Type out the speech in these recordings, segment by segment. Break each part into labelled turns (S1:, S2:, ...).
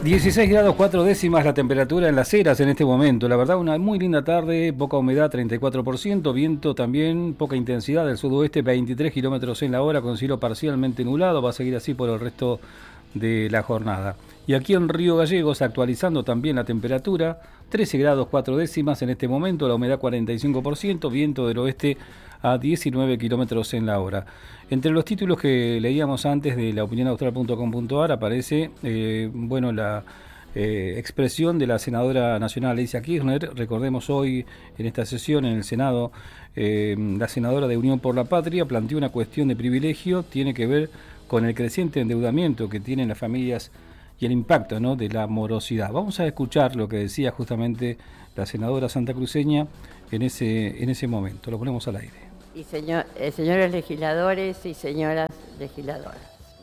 S1: 16 grados 4 décimas la temperatura en Las Heras en este momento. La verdad, una muy linda tarde, poca humedad 34%, viento también, poca intensidad del sudoeste, 23 kilómetros en la hora, con cielo parcialmente nublado. Va a seguir así por el resto de la jornada. Y aquí en Río Gallegos, actualizando también la temperatura, 13 grados 4 décimas en este momento, la humedad 45%, viento del oeste a 19 kilómetros en la hora. Entre los títulos que leíamos antes de laopinionaustral.com.ar aparece la expresión de la senadora nacional Alicia Kirchner. Recordemos hoy en esta sesión en el Senado, la senadora de Unión por la Patria planteó una cuestión de privilegio, tiene que ver con el creciente endeudamiento que tienen las familias y el impacto, ¿no?, de la morosidad. Vamos a escuchar lo que decía justamente la senadora santacruceña en ese momento. Lo ponemos al aire.
S2: Y señores legisladores y señoras legisladoras.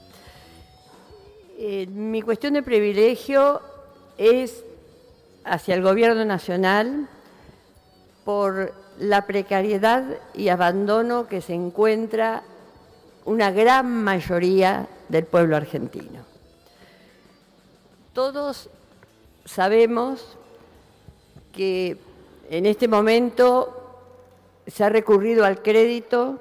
S2: Mi cuestión de privilegio es hacia el gobierno nacional por la precariedad y abandono que se encuentra una gran mayoría del pueblo argentino. Todos sabemos que en este momento se ha recurrido al crédito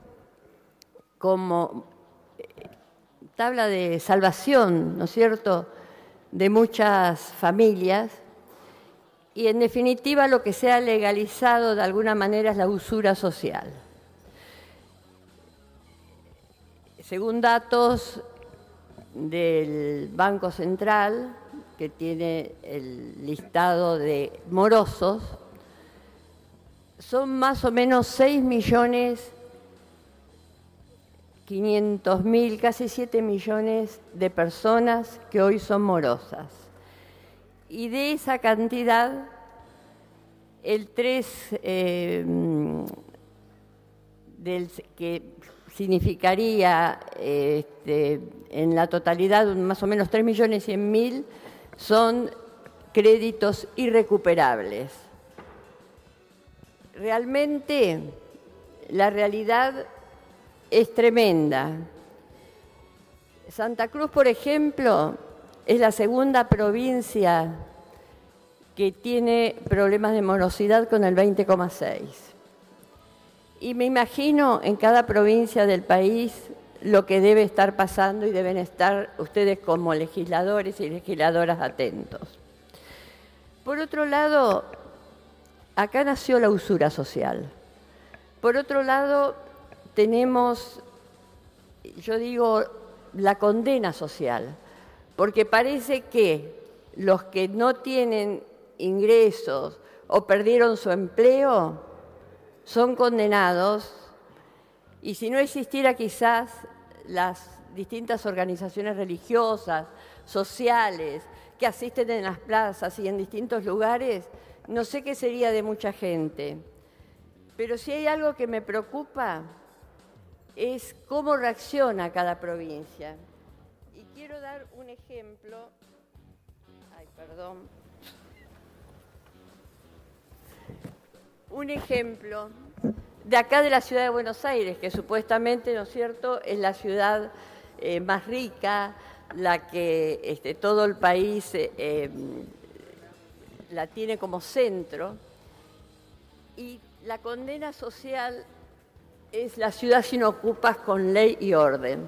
S2: como tabla de salvación, ¿no es cierto?, de muchas familias, y en definitiva lo que se ha legalizado de alguna manera es la usura social. Según datos del Banco Central, que tiene el listado de morosos, son más o menos 6.500.000, casi 7 millones de personas que hoy son morosas. Y de esa cantidad, el 3, que significaría en la totalidad más o menos 3.100.000, son créditos irrecuperables. Realmente la realidad es tremenda. Santa Cruz, por ejemplo, es la segunda provincia que tiene problemas de morosidad con el 20,6%. Y me imagino en cada provincia del país lo que debe estar pasando y deben estar ustedes como legisladores y legisladoras atentos. Por otro lado, acá nació la usura social. Por otro lado, tenemos, yo digo, la condena social, porque parece que los que no tienen ingresos o perdieron su empleo son condenados, y si no existiera quizás las distintas organizaciones religiosas, sociales, que asisten en las plazas y en distintos lugares, no sé qué sería de mucha gente. Pero si hay algo que me preocupa es cómo reacciona cada provincia. Y quiero dar un ejemplo. Un ejemplo de acá de la ciudad de Buenos Aires, que supuestamente, ¿no es cierto?, es la ciudad más rica, la que todo el país la tiene como centro, y la condena social es la ciudad sin ocupas con ley y orden.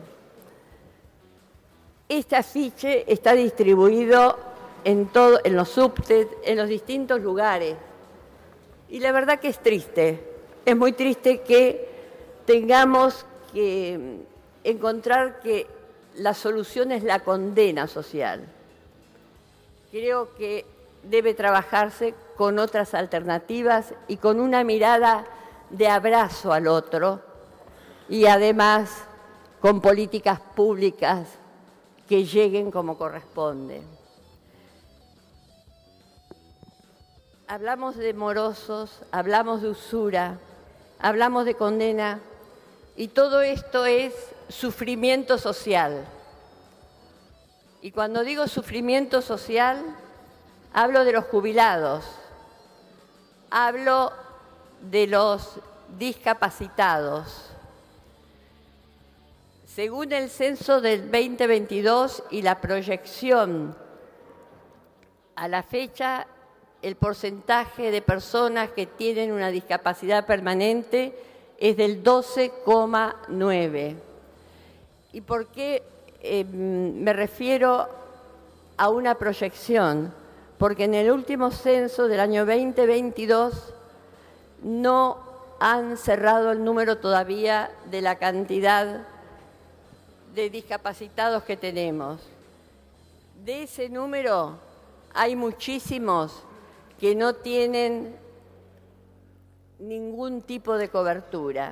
S2: Este afiche está distribuido en los subtes, en los distintos lugares, y la verdad que es triste, es muy triste que tengamos que encontrar que la solución es la condena social. Creo que debe trabajarse con otras alternativas y con una mirada de abrazo al otro, y además con políticas públicas que lleguen como corresponde. Hablamos de morosos, hablamos de usura, hablamos de condena, y todo esto es sufrimiento social. Y cuando digo sufrimiento social, hablo de los jubilados, hablo de los discapacitados. Según el censo del 2022 y la proyección A la fecha, el porcentaje de personas que tienen una discapacidad permanente es del 12,9%. ¿Y por qué me refiero a una proyección? Porque en el último censo del año 2022 no han cerrado el número todavía de la cantidad de discapacitados que tenemos. De ese número hay muchísimos que no tienen ningún tipo de cobertura.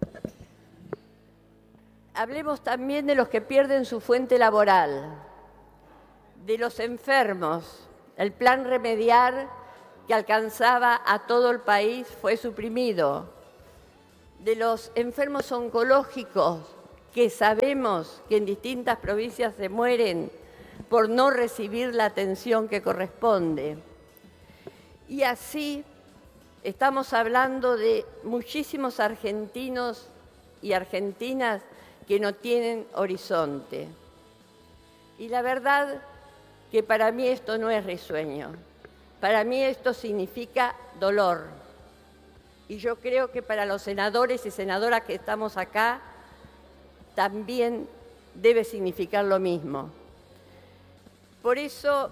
S2: Hablemos también de los que pierden su fuente laboral, de los enfermos. El plan Remediar, que alcanzaba a todo el país, fue suprimido. De los enfermos oncológicos, que sabemos que en distintas provincias se mueren por no recibir la atención que corresponde. Y así estamos hablando de muchísimos argentinos y argentinas que no tienen horizonte. Y la verdad que para mí esto no es risueño. Para mí esto significa dolor. Y yo creo que para los senadores y senadoras que estamos acá también debe significar lo mismo. Por eso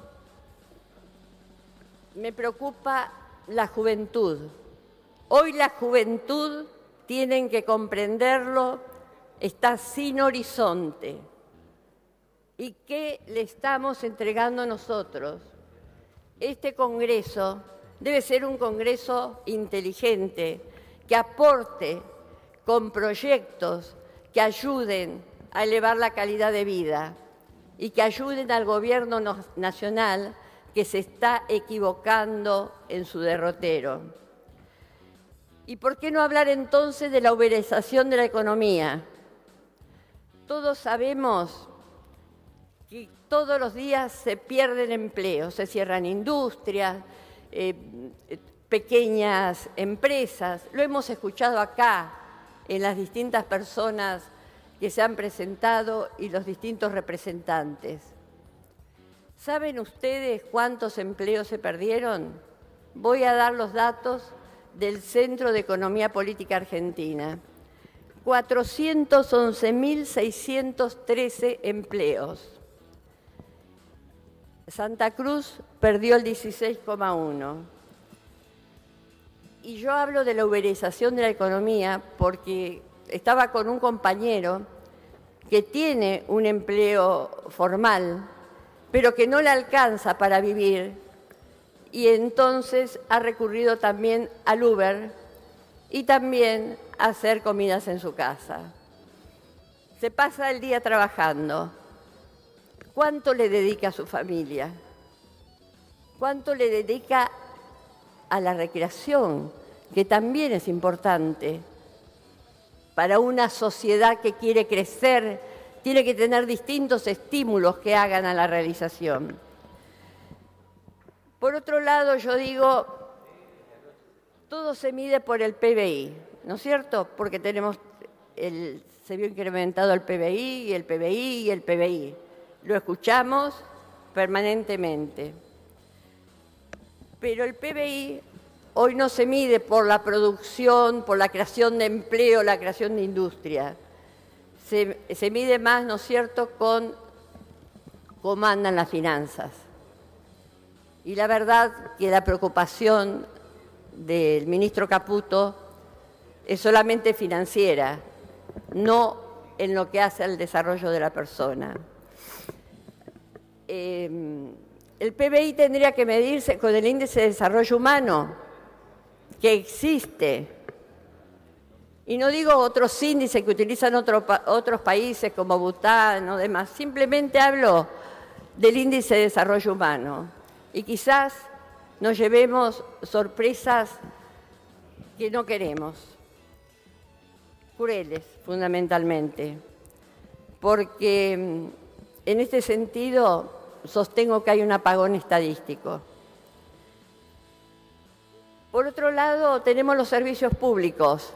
S2: me preocupa la juventud. Hoy la juventud, tienen que comprenderlo, está sin horizonte. ¿Y qué le estamos entregando nosotros? Este Congreso debe ser un Congreso inteligente, que aporte con proyectos que ayuden a elevar la calidad de vida y que ayuden al Gobierno nacional, que se está equivocando en su derrotero. ¿Y por qué no hablar entonces de la uberización de la economía? Todos sabemos que todos los días se pierden empleos, se cierran industrias, pequeñas empresas. Lo hemos escuchado acá en las distintas personas que se han presentado y los distintos representantes. ¿Saben ustedes cuántos empleos se perdieron? Voy a dar los datos del Centro de Economía Política Argentina. 411.613 empleos. Santa Cruz perdió el 16,1%. Y yo hablo de la uberización de la economía porque estaba con un compañero que tiene un empleo formal, pero que no le alcanza para vivir, y entonces ha recurrido también al Uber y también a hacer comidas en su casa. Se pasa el día trabajando. ¿Cuánto le dedica a su familia? ¿Cuánto le dedica a la recreación, que también es importante? Para una sociedad que quiere crecer, tiene que tener distintos estímulos que hagan a la realización. Por otro lado, yo digo, todo se mide por el PBI, ¿no es cierto? Porque se vio incrementado el PBI, y el PBI, y el PBI. Lo escuchamos permanentemente. Pero el PBI hoy no se mide por la producción, por la creación de empleo, la creación de industria. Se mide más, ¿no es cierto?, con cómo andan las finanzas. Y la verdad que la preocupación del ministro Caputo es solamente financiera, no en lo que hace al desarrollo de la persona. El PBI tendría que medirse con el índice de desarrollo humano, que existe. Y no digo otros índices que utilizan otros países como Bután o demás, simplemente hablo del índice de desarrollo humano. Y quizás nos llevemos sorpresas que no queremos, crueles fundamentalmente, porque en este sentido sostengo que hay un apagón estadístico. Por otro lado, tenemos los servicios públicos.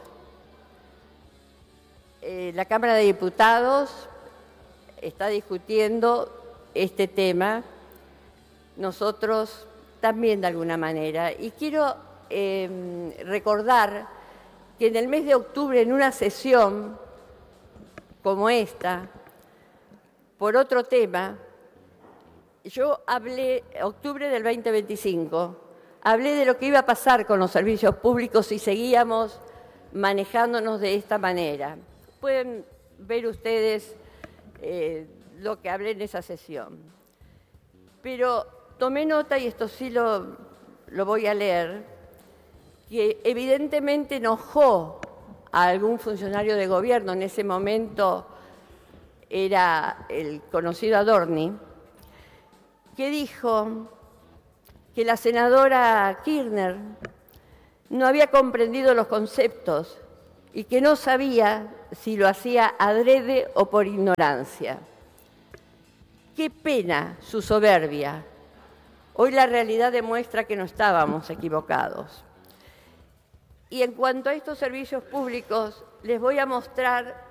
S2: La Cámara de Diputados está discutiendo este tema. Nosotros también de alguna manera. Y quiero recordar que en el mes de octubre, en una sesión como esta, por otro tema, yo hablé, octubre del 2025, hablé de lo que iba a pasar con los servicios públicos si seguíamos manejándonos de esta manera. Pueden ver ustedes lo que hablé en esa sesión. Pero tomé nota, y esto sí lo voy a leer, que evidentemente enojó a algún funcionario de gobierno, en ese momento era el conocido Adorni, que dijo que la senadora Kirchner no había comprendido los conceptos y que no sabía si lo hacía adrede o por ignorancia. Qué pena su soberbia. Hoy la realidad demuestra que no estábamos equivocados. Y en cuanto a estos servicios públicos, les voy a mostrar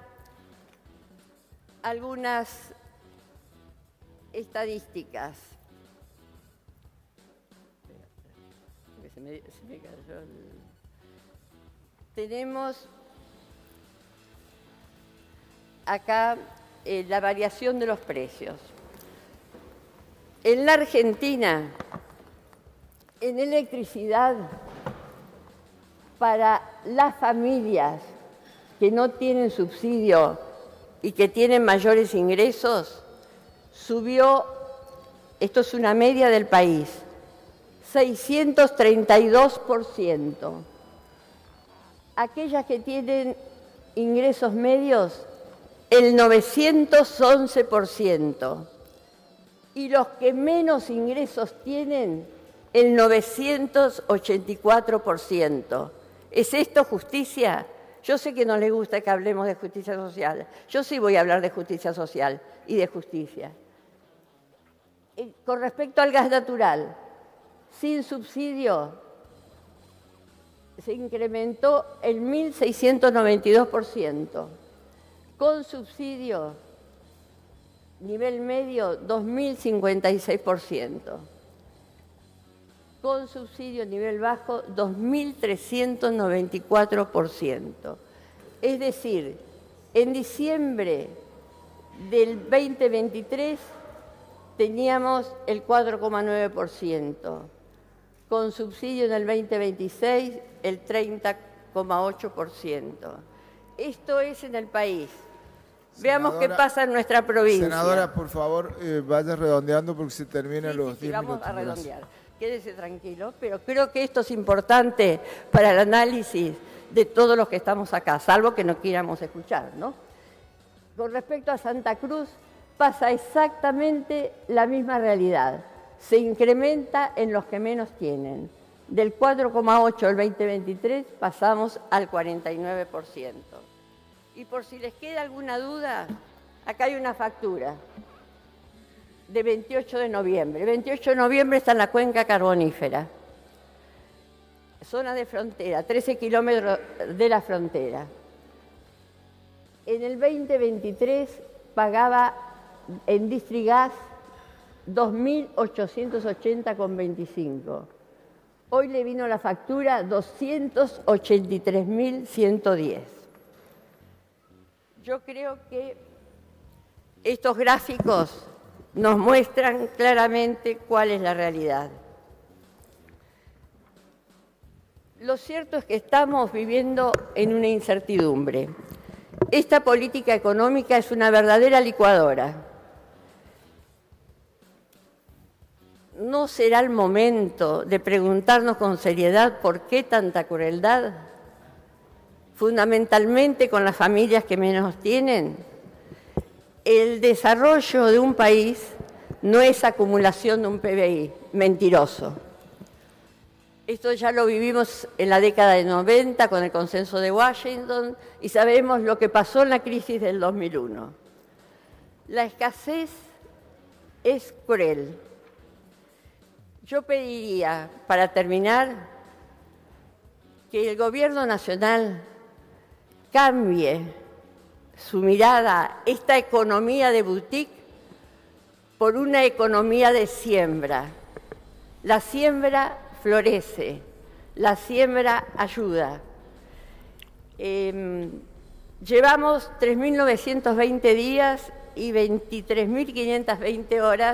S2: algunas estadísticas. Tenemos acá la variación de los precios. En la Argentina, en electricidad, para las familias que no tienen subsidio y que tienen mayores ingresos, subió, esto es una media del país, 632%. Aquellas que tienen ingresos medios, el 911%. Y los que menos ingresos tienen, el 984%. ¿Es esto justicia? Yo sé que no les gusta que hablemos de justicia social. Yo sí voy a hablar de justicia social y de justicia. Con respecto al gas natural, sin subsidio, se incrementó el 1.692%. Con subsidio, nivel medio, 2.056%. Con subsidio nivel bajo, 2.394%. Es decir, en diciembre del 2023 teníamos el 4,9%. Con subsidio en el 2026, el 30,8%. Esto es en el país. Veamos qué pasa en nuestra provincia.
S3: Senadora, por favor, vaya redondeando porque se terminan los 10
S2: vamos
S3: minutos.
S2: a redondear. Quédese tranquilo, pero creo que esto es importante para el análisis de todos los que estamos acá, salvo que no quieramos escuchar, ¿no? Con respecto a Santa Cruz, pasa exactamente la misma realidad. Se incrementa en los que menos tienen. Del 4,8 del 2023 pasamos al 49%. Y por si les queda alguna duda, acá hay una factura de 28 de noviembre. 28 de noviembre está en la cuenca carbonífera. Zona de frontera, 13 kilómetros de la frontera. En el 2023 pagaba en Distrigas 2.880,25. Hoy le vino la factura 283.110. Yo creo que estos gráficos nos muestran claramente cuál es la realidad. Lo cierto es que estamos viviendo en una incertidumbre. Esta política económica es una verdadera licuadora. ¿No será el momento de preguntarnos con seriedad por qué tanta crueldad? Fundamentalmente con las familias que menos tienen. El desarrollo de un país no es acumulación de un PBI, mentiroso. Esto ya lo vivimos en la década de 90 con el consenso de Washington y sabemos lo que pasó en la crisis del 2001. La escasez es cruel. Yo pediría, para terminar, que el Gobierno Nacional cambie su mirada, esta economía de boutique, por una economía de siembra. La siembra florece, la siembra ayuda. Llevamos 3.920 días y 23.520 horas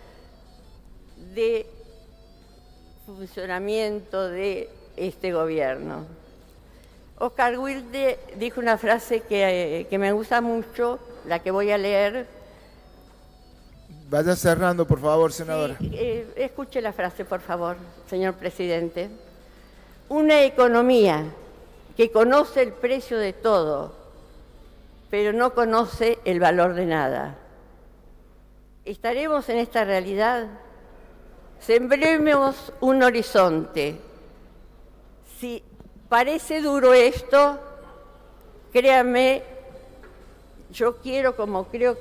S2: de funcionamiento de este gobierno. Oscar Wilde dijo una frase que me gusta mucho, la que voy a leer.
S3: Vaya cerrando, por favor, senadora.
S2: Sí, escuche la frase, por favor, señor presidente. Una economía que conoce el precio de todo, pero no conoce el valor de nada. ¿Estaremos en esta realidad? Sembremos un horizonte. Si parece duro esto, créanme, yo quiero, como creo que